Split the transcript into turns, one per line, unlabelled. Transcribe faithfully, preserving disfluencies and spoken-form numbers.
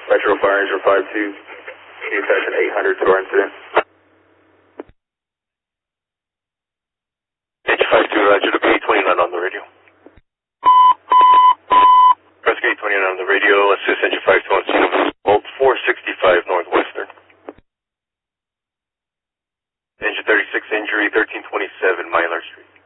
Metro Fire Engine five two, attention eight hundred to our incident.
Engine five two, roger, to eight twenty-nine on the radio. Rescue eight twenty-nine on the radio, assist engine five two on scene of Bolt four sixty-five Northwestern. Engine thirty-six injury, thirteen twenty-seven Mylar Street.